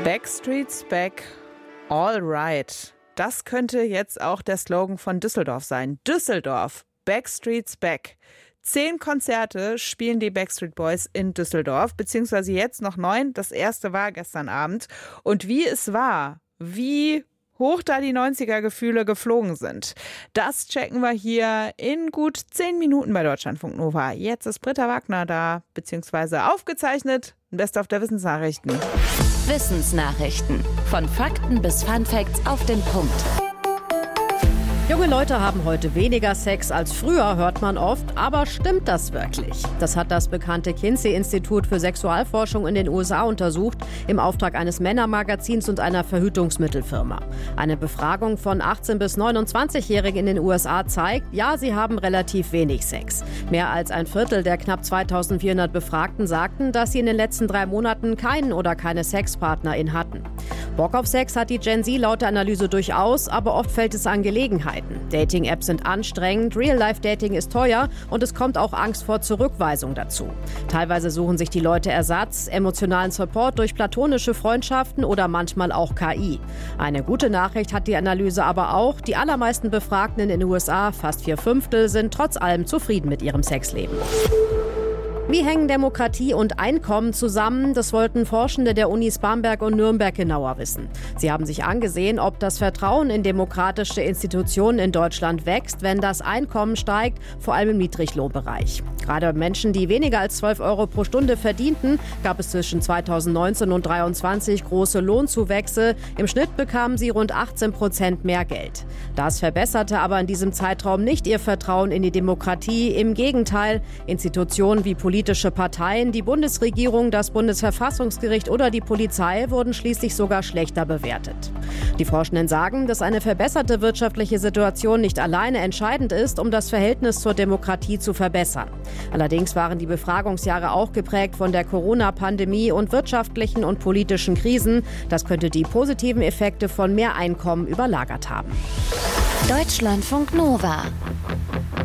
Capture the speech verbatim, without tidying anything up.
Backstreet's back, all right. Das könnte jetzt auch der Slogan von Düsseldorf sein. Düsseldorf, Backstreet's back. Zehn Konzerte spielen die Backstreet Boys in Düsseldorf, beziehungsweise jetzt noch neun. Das erste war gestern Abend. Und wie es war, wie hoch da die neunziger-Gefühle geflogen sind, das checken wir hier in gut zehn Minuten bei Deutschlandfunk Nova. Jetzt ist Britta Wagner da, beziehungsweise aufgezeichnet. Best auf der Wissensnachrichten. Wissensnachrichten. Von Fakten bis Funfacts auf den Punkt. Junge Leute haben heute weniger Sex als früher, hört man oft. Aber stimmt das wirklich? Das hat das bekannte Kinsey-Institut für Sexualforschung in den U S A untersucht, im Auftrag eines Männermagazins und einer Verhütungsmittelfirma. Eine Befragung von achtzehn- bis neunundzwanzigjährigen in den U S A zeigt, ja, sie haben relativ wenig Sex. Mehr als ein Viertel der knapp zweitausendvierhundert Befragten sagten, dass sie in den letzten drei Monaten keinen oder keine Sexpartnerin hatten. Bock auf Sex hat die Gen Z laut der Analyse durchaus, aber oft fällt es an Gelegenheiten. Dating-Apps sind anstrengend, Real-Life-Dating ist teuer und es kommt auch Angst vor Zurückweisung dazu. Teilweise suchen sich die Leute Ersatz, emotionalen Support durch platonische Freundschaften oder manchmal auch K I. Eine gute Nachricht hat die Analyse aber auch. Die allermeisten Befragten in den U S A, fast vier Fünftel, sind trotz allem zufrieden mit ihrem Sexleben. Wie hängen Demokratie und Einkommen zusammen? Das wollten Forschende der Unis Bamberg und Nürnberg genauer wissen. Sie haben sich angesehen, ob das Vertrauen in demokratische Institutionen in Deutschland wächst, wenn das Einkommen steigt, vor allem im Niedriglohnbereich. Gerade Menschen, die weniger als zwölf Euro pro Stunde verdienten, gab es zwischen zweitausendneunzehn und zweitausenddreiundzwanzig große Lohnzuwächse. Im Schnitt bekamen sie rund achtzehn Prozent mehr Geld. Das verbesserte aber in diesem Zeitraum nicht ihr Vertrauen in die Demokratie. Im Gegenteil, Institutionen wie Politik Politische Parteien, die Bundesregierung, das Bundesverfassungsgericht oder die Polizei wurden schließlich sogar schlechter bewertet. Die Forschenden sagen, dass eine verbesserte wirtschaftliche Situation nicht alleine entscheidend ist, um das Verhältnis zur Demokratie zu verbessern. Allerdings waren die Befragungsjahre auch geprägt von der Corona-Pandemie und wirtschaftlichen und politischen Krisen. Das könnte die positiven Effekte von mehr Einkommen überlagert haben. Deutschlandfunk Nova.